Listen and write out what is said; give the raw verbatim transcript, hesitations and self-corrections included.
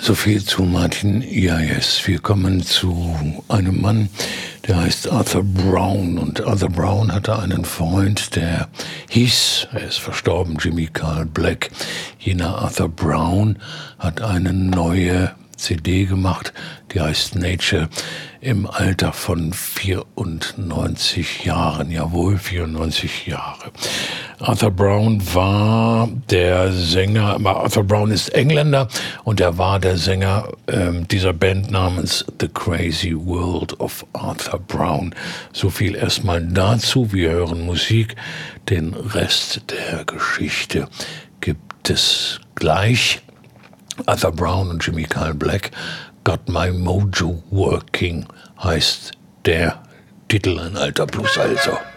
So viel zu Martin Iyaes. Wir kommen zu einem Mann, der heißt Arthur Brown. Und Arthur Brown hatte einen Freund, der hieß, er ist verstorben, Jimmy Carl Black. Jener Arthur Brown hat eine neue C D gemacht, die heißt Nature, im Alter von vierundneunzig Jahren. Jawohl, vierundneunzig Jahre. Arthur Brown war der Sänger, Arthur Brown ist Engländer und er war der Sänger ähm, dieser Band namens The Crazy World of Arthur Brown. So viel erstmal dazu. Wir hören Musik. Den Rest der Geschichte gibt es gleich. Arthur Brown und Jimmy Carl Black, Got My Mojo Working heißt der Titel, ein alter Blues also.